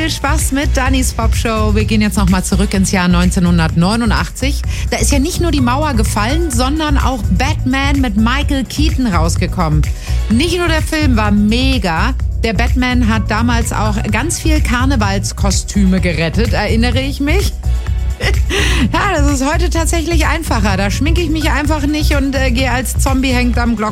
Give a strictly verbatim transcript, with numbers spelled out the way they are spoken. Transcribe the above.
Viel Spaß mit Dannys Pop Show. Wir gehen jetzt nochmal zurück ins Jahr neunzehnhundertneunundachtzig. Da ist ja nicht nur die Mauer gefallen, sondern auch Batman mit Michael Keaton rausgekommen. Nicht nur der Film war mega. Der Batman hat damals auch ganz viel Karnevalskostüme gerettet, erinnere ich mich. Ja, das ist heute tatsächlich einfacher. Da schminke ich mich einfach nicht und äh, gehe als Zombie hängt am Glocken.